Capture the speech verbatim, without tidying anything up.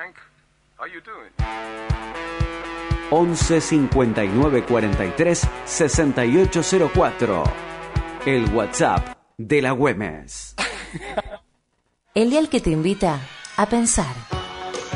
Frank. How you doing? once cincuenta y nueve cuarenta y tres sesenta y ocho cero cuatro. El WhatsApp de la Güemes. El dial que te invita a pensar.